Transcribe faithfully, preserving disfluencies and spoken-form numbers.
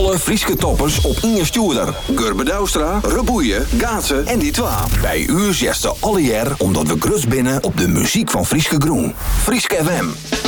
Alle Frieske toppers op Inge Stuurder. Gurbe Douwstra, Reboeien, Gaatsen en die twa. Bij u zesde alle jaar omdat we grus binnen op de muziek van Frieske Groen. Frieske F M.